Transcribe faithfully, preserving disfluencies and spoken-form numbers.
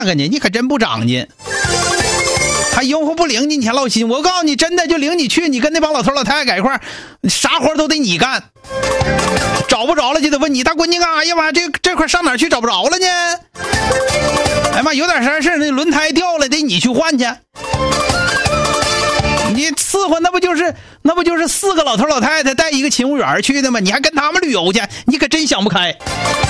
个呢，你可真不长进。还用户不领你，你还落心。我告诉你，真的就领你去，你跟那帮老头老太太在一块儿，啥活都得你干。找不着了就得问你大闺女干啥呀妈，这这块上哪儿去找不着了呢？哎妈，有点啥事，那轮胎掉了得你去换去。你伺候那不就是那不就是四个老头老太太带一个勤务员去的吗？你还跟他们旅游去，你可真想不开。